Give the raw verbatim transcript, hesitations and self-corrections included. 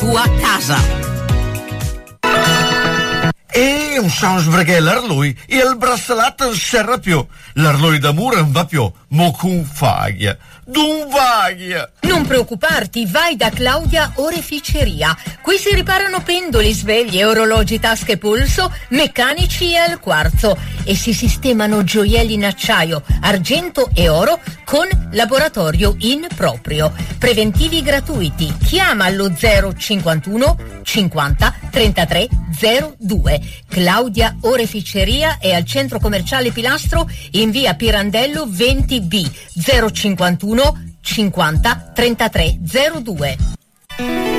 tua casa. E un san sbraghe l'arlui e il braccialetto non serra più. L'arlui d'amore non va più, mo con faglia. D'un vaglia. Non preoccuparti, vai da Claudia Oreficeria. Qui si riparano pendoli, sveglie, orologi, tasche polso, meccanici e al quarzo. E si sistemano gioielli in acciaio, argento e oro con laboratorio in proprio. Preventivi gratuiti. Chiama allo zero cinquantuno cinquanta trentatré zero due. Claudia Oreficeria è al centro commerciale Pilastro in via Pirandello venti B zero cinquantuno cinquanta trentatré zero due.